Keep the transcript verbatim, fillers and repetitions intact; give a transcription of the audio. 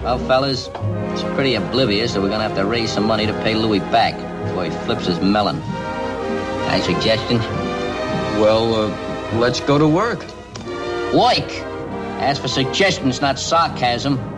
Well, fellas, it's pretty oblivious that we're gonna have to raise some money to pay Louis back before he flips his melon. Any suggestions? Well, uh, let's go to work. Work! Ask for suggestions, not sarcasm.